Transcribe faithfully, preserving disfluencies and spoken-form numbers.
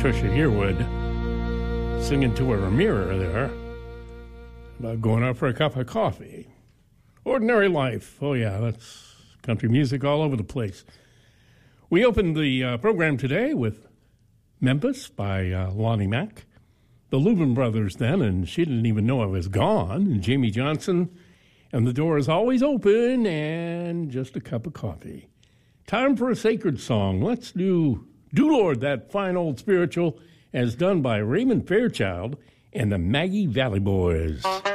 Trisha Yearwood singing to her mirror there about going out for a cup of coffee. Ordinary Life. Oh, yeah, that's country music all over the place. We opened the uh, program today with Memphis by uh, Lonnie Mack. The Louvin Brothers then, and She Didn't Even Know I Was Gone, and Jamie Johnson, and The Door Is Always Open, and Just a Cup of Coffee. Time for a sacred song. Let's do Do Lord, that fine old spiritual, as done by Raymond Fairchild and the Maggie Valley Boys.